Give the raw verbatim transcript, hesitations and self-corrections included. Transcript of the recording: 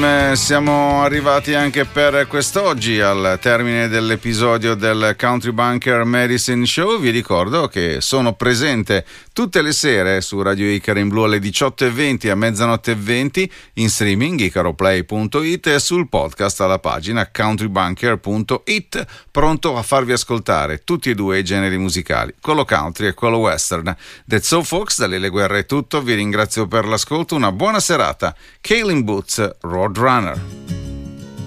benissimo, siamo arrivati anche per quest'oggi al termine dell'episodio del Country Bunker Medicine Show. Vi ricordo che sono presente tutte le sere su Radio Icaro in Blu alle diciotto e venti a mezzanotte e venti, in streaming icaroplay punto it e sul podcast alla pagina countrybunker punto it, pronto a farvi ascoltare tutti e due i generi musicali, quello country e quello western. That's so folks, da Lele Guerra è tutto, vi ringrazio per l'ascolto, una buona serata. Kaylin Boots, Roadrunner.